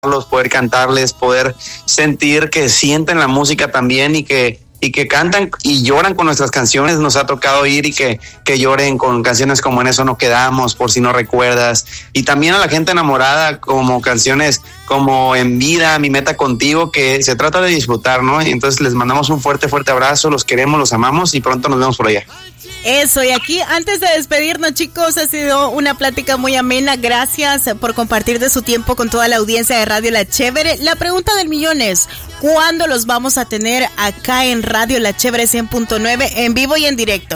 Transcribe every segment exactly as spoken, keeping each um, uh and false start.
poder cantarles, poder sentir que sienten la música también y que y que cantan y lloran con nuestras canciones. Nos ha tocado ir y que, que lloren con canciones como En Eso No Quedamos, Por Si No Recuerdas, y también a la gente enamorada como canciones como En Vida, Mi Meta Contigo, que se trata de disfrutar, ¿no? Y entonces les mandamos un fuerte, fuerte abrazo, los queremos, los amamos y pronto nos vemos por allá. Eso, y aquí antes de despedirnos, chicos, ha sido una plática muy amena. Gracias por compartir de su tiempo con toda la audiencia de Radio La Chévere. La pregunta del millón es, ¿cuándo los vamos a tener acá en Radio La Chévere cien punto nueve en vivo y en directo?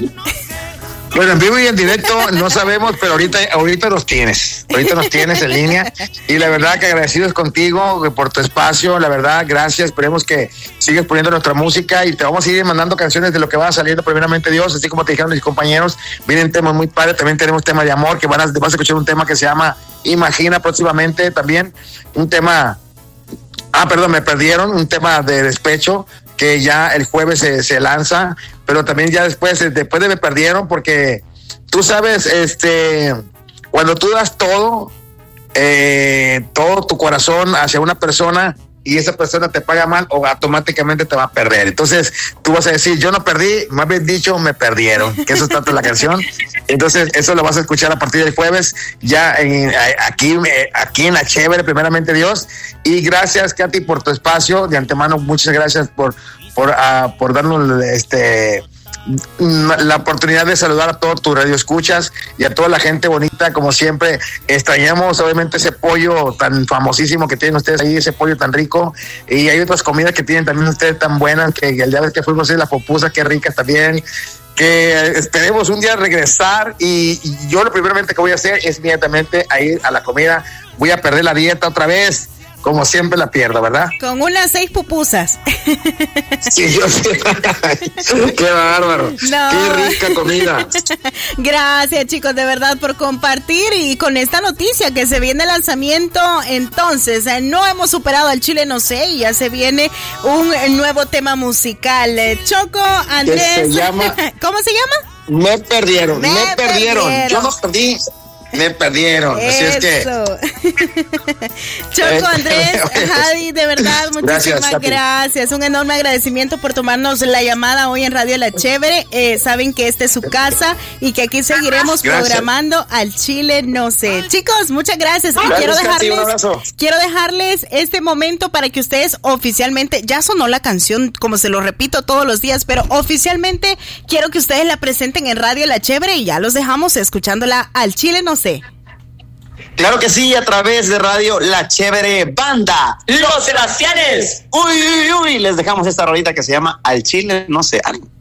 Bueno, en vivo y en directo no sabemos, pero ahorita ahorita los tienes, ahorita nos tienes en línea, y la verdad que agradecidos contigo por tu espacio, la verdad, gracias, esperemos que sigas poniendo nuestra música y te vamos a ir mandando canciones de lo que va saliendo primeramente Dios, así como te dijeron mis compañeros, vienen temas muy padres, también tenemos temas de amor, que van a, vas a escuchar un tema que se llama Imagina próximamente, también un tema, ah, perdón, me perdieron, un tema de despecho, que ya el jueves se, se lanza, pero también ya después, después de Me Perdieron, porque tú sabes, este, cuando tú das todo, eh, todo tu corazón hacia una persona y esa persona te paga mal, o automáticamente te va a perder. Entonces tú vas a decir, yo no perdí, más bien dicho, me perdieron, que eso es tanto la canción. Entonces eso lo vas a escuchar a partir del jueves, ya en, aquí, aquí en La Chévere, primeramente Dios. Y gracias, Katy, por tu espacio. De antemano, muchas gracias por, por, uh, por darnos este... la oportunidad de saludar a todos tus radioescuchas y a toda la gente bonita, como siempre. Extrañamos obviamente ese pollo tan famosísimo que tienen ustedes ahí, ese pollo tan rico, y hay otras comidas que tienen también ustedes tan buenas, que el día que fuimos a las pupusas, qué ricas también, que esperemos un día regresar, y, y yo lo primeramente que voy a hacer es inmediatamente a ir a la comida. Voy a perder la dieta otra vez, como siempre la pierdo, ¿verdad? Con unas seis pupusas. Sí, yo sé. Qué bárbaro. No. Qué rica comida. Gracias, chicos, de verdad, por compartir, y con esta noticia que se viene el lanzamiento. Entonces, no hemos superado al Chile No Sé, y ya se viene un nuevo tema musical. Choco, Andrés. Se llama... ¿Cómo se llama? Me perdieron, me, me perdieron. perdieron. Yo no perdí. Me perdieron, así es que... Choco, Andrés, Jadi, de verdad, muchísimas gracias, gracias. Un enorme agradecimiento por tomarnos la llamada hoy en Radio La Chévere. Eh, saben que esta es su casa y que aquí seguiremos gracias. programando al Chile No Sé. Chicos, muchas gracias. Y gracias, quiero dejarles, Katy, quiero dejarles este momento para que ustedes oficialmente, ya sonó la canción, como se lo repito todos los días, pero oficialmente quiero que ustedes la presenten en Radio La Chévere, y ya los dejamos escuchándola al Chile No Sé. Claro que sí, a través de Radio La Chévere Banda Los Sebastianes. Uy, uy, uy, les dejamos esta rolita que se llama Al Chile No Sé.